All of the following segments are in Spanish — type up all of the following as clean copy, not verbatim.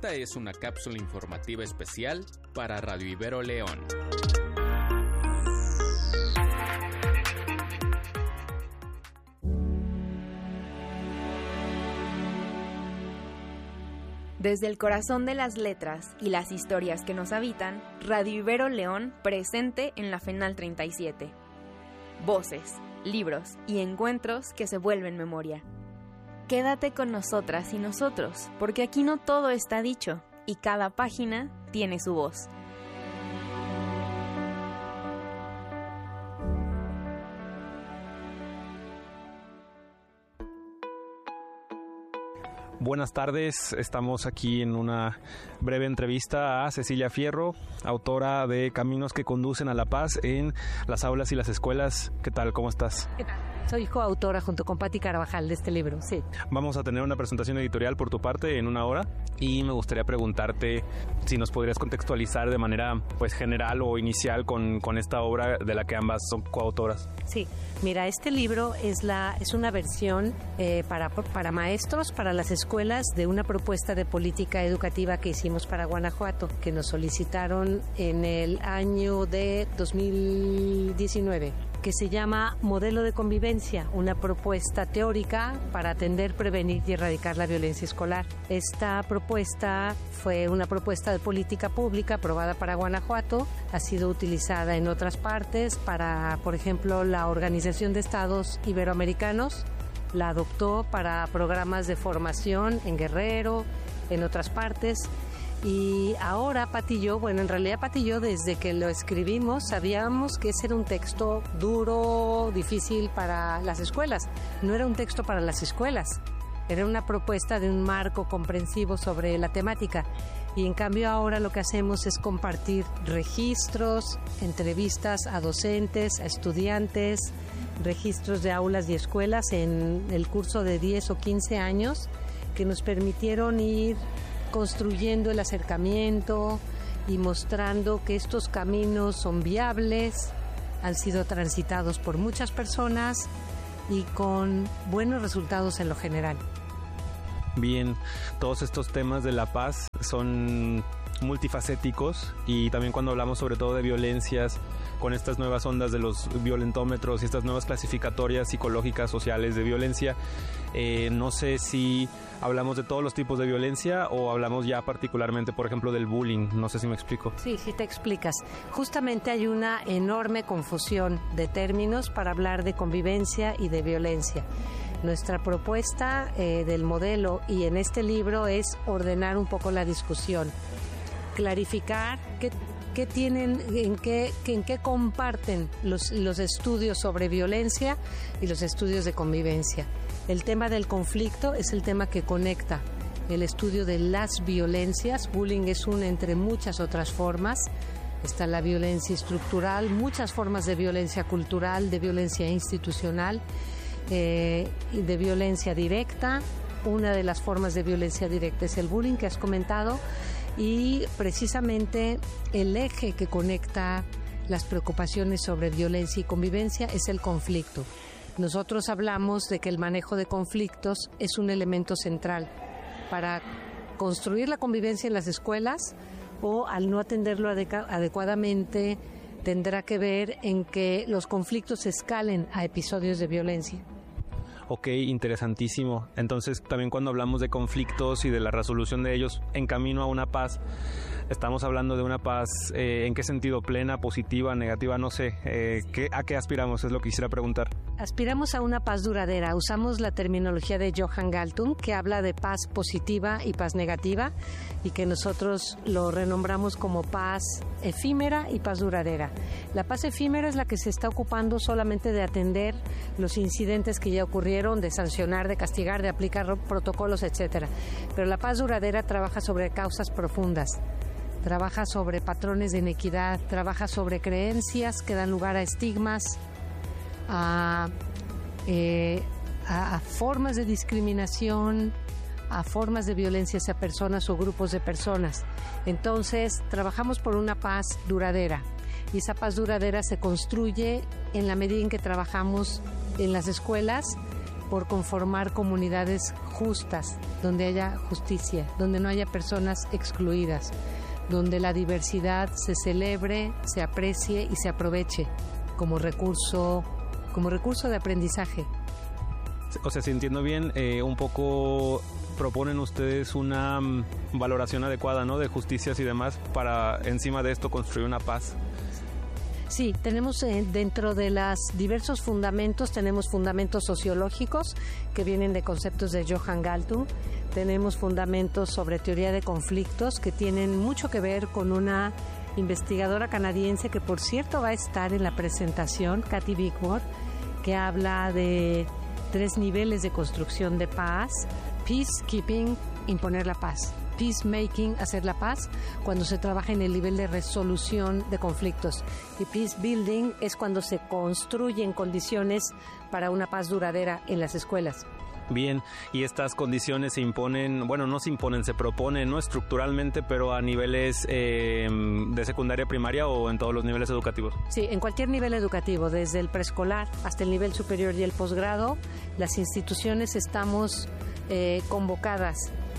Esta es una cápsula informativa especial para Radio Ibero León. Desde el corazón de las letras y las historias que nos habitan, Radio Ibero León presente en la FENAL 37. Voces, libros y encuentros que se vuelven memoria. Quédate con nosotras y nosotros, porque aquí no todo está dicho y cada página tiene su voz. Buenas tardes, estamos aquí en una breve entrevista a Cecilia Fierro, autora de Caminos que conducen a la paz en las aulas y las escuelas. ¿Qué tal? ¿Cómo estás? ¿Qué tal? Soy coautora junto con Patti Carvajal de este libro, sí. Vamos a tener una presentación editorial por tu parte en una hora y me gustaría preguntarte si nos podrías contextualizar de manera general o inicial con esta obra de la que ambas son coautoras. Sí, mira, este libro es una versión para maestros, para las escuelas, de una propuesta de política educativa que hicimos para Guanajuato, que nos solicitaron en el año de 2019, que se llama Modelo de Convivencia, una propuesta teórica para atender, prevenir y erradicar la violencia escolar. Esta propuesta fue una propuesta de política pública aprobada para Guanajuato, ha sido utilizada en otras partes para, por ejemplo, la Organización de Estados Iberoamericanos, la adoptó para programas de formación en Guerrero, en otras partes. Y ahora Patti y yo, en realidad Patti y yo desde que lo escribimos sabíamos que ese era un texto duro, difícil para las escuelas. No era un texto para las escuelas, era una propuesta de un marco comprensivo sobre la temática. Y en cambio ahora lo que hacemos es compartir registros, entrevistas a docentes, a estudiantes, registros de aulas y escuelas en el curso de 10 o 15 años que nos permitieron ir construyendo el acercamiento y mostrando que estos caminos son viables, han sido transitados por muchas personas y con buenos resultados en lo general. Bien, todos estos temas de la paz son multifacéticos y también cuando hablamos sobre todo de violencias, con estas nuevas ondas de los violentómetros y estas nuevas clasificatorias psicológicas, sociales de violencia, no sé si hablamos de todos los tipos de violencia o hablamos ya particularmente, por ejemplo, del bullying. No sé si me explico. Sí, sí te explicas. Justamente hay una enorme confusión de términos para hablar de convivencia y de violencia. Nuestra propuesta del modelo y en este libro es ordenar un poco la discusión, clarificar qué tienen, en qué comparten los estudios sobre violencia y los estudios de convivencia. El tema del conflicto es el tema que conecta el estudio de las violencias. Bullying es una entre muchas otras formas. Está la violencia estructural, muchas formas de violencia cultural, de violencia institucional, y de violencia directa. Una de las formas de violencia directa es el bullying que has comentado, y precisamente el eje que conecta las preocupaciones sobre violencia y convivencia es el conflicto. Nosotros hablamos de que el manejo de conflictos es un elemento central para construir la convivencia en las escuelas, o al no atenderlo adecuadamente tendrá que ver en que los conflictos escalen a episodios de violencia. Ok, interesantísimo. Entonces, también cuando hablamos de conflictos y de la resolución de ellos en camino a una paz, estamos hablando de una paz, ¿en qué sentido? ¿Plena, positiva, negativa? No sé. ¿A qué aspiramos? Es lo que quisiera preguntar. Aspiramos a una paz duradera. Usamos la terminología de Johan Galtung, que habla de paz positiva y paz negativa, y que nosotros lo renombramos como paz efímera y paz duradera. La paz efímera es la que se está ocupando solamente de atender los incidentes que ya ocurrieron, de sancionar, de castigar, de aplicar protocolos, etcétera. Pero la paz duradera trabaja sobre causas profundas, trabaja sobre patrones de inequidad, trabaja sobre creencias que dan lugar a estigmas, a formas de discriminación, a formas de violencia hacia personas o grupos de personas. Entonces, trabajamos por una paz duradera, y esa paz duradera se construye en la medida en que trabajamos en las escuelas por conformar comunidades justas, donde haya justicia, donde no haya personas excluidas, donde la diversidad se celebre, se aprecie y se aproveche como recurso de aprendizaje. O sea, si entiendo bien, un poco proponen ustedes una valoración adecuada, ¿no?, de justicias y demás para encima de esto construir una paz. Sí, tenemos dentro de los diversos fundamentos, tenemos fundamentos sociológicos que vienen de conceptos de Johan Galtung, tenemos fundamentos sobre teoría de conflictos que tienen mucho que ver con una investigadora canadiense que por cierto va a estar en la presentación, Kathy Bickmore, que habla de 3 niveles de construcción de paz: peacekeeping, imponer la paz; peacemaking, hacer la paz, cuando se trabaja en el nivel de resolución de conflictos; y peace building es cuando se construyen condiciones para una paz duradera en las escuelas. Bien, y estas condiciones se imponen, bueno, no se imponen, se proponen, ¿no?, estructuralmente, pero a niveles de secundaria, primaria o en todos los niveles educativos. Sí, en cualquier nivel educativo, desde el preescolar hasta el nivel superior y el posgrado, las instituciones estamos convocadas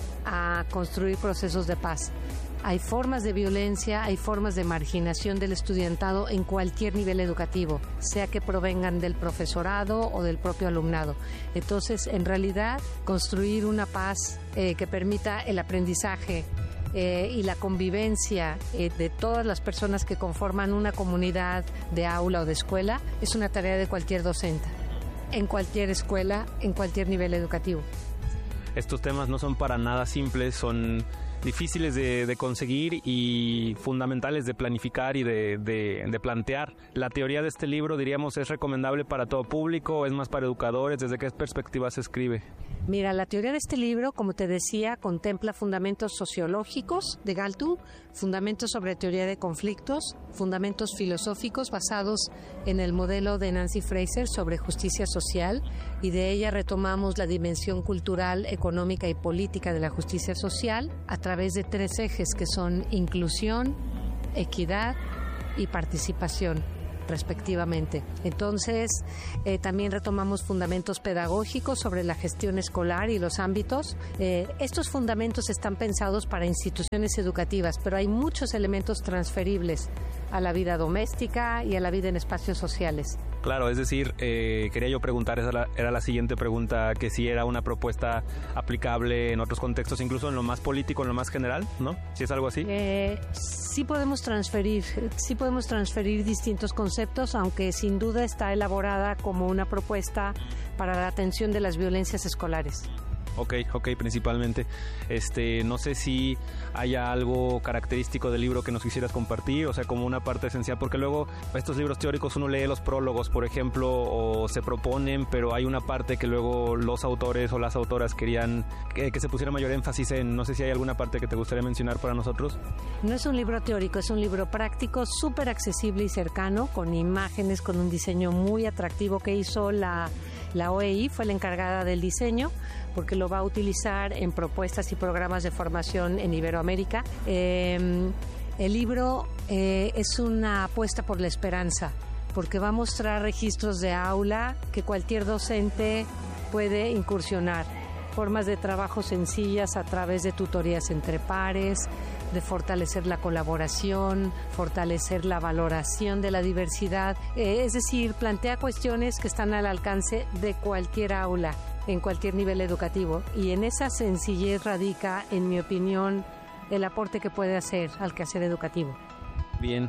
a construir procesos de paz. Hay formas de violencia, hay formas de marginación del estudiantado en cualquier nivel educativo, sea que provengan del profesorado o del propio alumnado. Entonces, en realidad, construir una paz que permita el aprendizaje y la convivencia de todas las personas que conforman una comunidad de aula o de escuela es una tarea de cualquier docente, en cualquier escuela, en cualquier nivel educativo. Estos temas no son para nada simples, son difíciles de conseguir y fundamentales de planificar y de plantear. La teoría de este libro, diríamos, ¿es recomendable para todo público? ¿Es más para educadores? ¿Desde qué perspectiva se escribe? Mira, la teoría de este libro, como te decía, contempla fundamentos sociológicos de Galtung, fundamentos sobre teoría de conflictos, fundamentos filosóficos basados en el modelo de Nancy Fraser sobre justicia social, y de ella retomamos la dimensión cultural, económica y política de la justicia social a través de 3 ejes que son inclusión, equidad y participación, respectivamente. Entonces, también retomamos fundamentos pedagógicos sobre la gestión escolar y los ámbitos. Estos fundamentos están pensados para instituciones educativas, pero hay muchos elementos transferibles a la vida doméstica y a la vida en espacios sociales. Claro, es decir, quería yo preguntar, era la siguiente pregunta, que si era una propuesta aplicable en otros contextos, incluso en lo más político, en lo más general, ¿no? ¿Si es algo así? Sí podemos transferir distintos conceptos, aunque sin duda está elaborada como una propuesta para la atención de las violencias escolares. Ok, principalmente. No sé si haya algo característico del libro que nos quisieras compartir, o sea, como una parte esencial, porque luego estos libros teóricos uno lee los prólogos, por ejemplo, o se proponen, pero hay una parte que luego los autores o las autoras querían que se pusiera mayor énfasis en. No sé si hay alguna parte que te gustaría mencionar para nosotros. No es un libro teórico, es un libro práctico, súper accesible y cercano, con imágenes, con un diseño muy atractivo que hizo la OEI, fue la encargada del diseño, porque lo va a utilizar en propuestas y programas de formación en Iberoamérica. El libro es una apuesta por la esperanza, porque va a mostrar registros de aula que cualquier docente puede incursionar, formas de trabajo sencillas a través de tutorías entre pares, de fortalecer la colaboración, fortalecer la valoración de la diversidad, es decir, plantea cuestiones que están al alcance de cualquier aula, en cualquier nivel educativo, y en esa sencillez radica, en mi opinión, el aporte que puede hacer al quehacer educativo. Bien,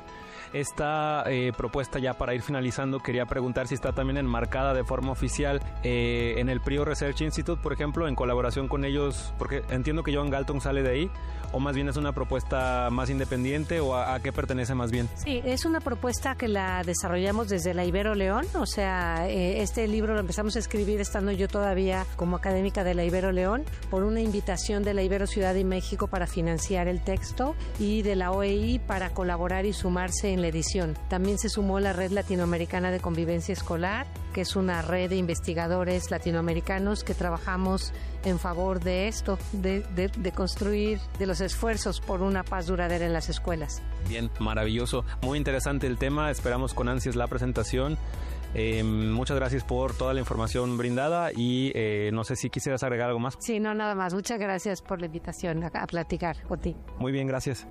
esta propuesta, ya para ir finalizando, quería preguntar si está también enmarcada de forma oficial en el Pew Research Institute, por ejemplo, en colaboración con ellos, porque entiendo que Johan Galtung sale de ahí, o más bien es una propuesta más independiente, o a qué pertenece más bien. Sí, es una propuesta que la desarrollamos desde la Ibero León, o sea, este libro lo empezamos a escribir estando yo todavía como académica de la Ibero León, por una invitación de la Ibero Ciudad de México para financiar el texto, y de la OEI para colaborar y sumarse en la edición. También se sumó la Red Latinoamericana de Convivencia Escolar, que es una red de investigadores latinoamericanos que trabajamos en favor de esto, de construir, de los esfuerzos por una paz duradera en las escuelas. Bien, maravilloso. Muy interesante el tema. Esperamos con ansias la presentación. Muchas gracias por toda la información brindada y no sé si quisieras agregar algo más. Sí, no, nada más. Muchas gracias por la invitación a platicar contigo. Muy bien, gracias.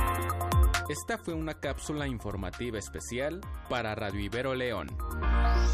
Esta fue una cápsula informativa especial para Radio Ibero León.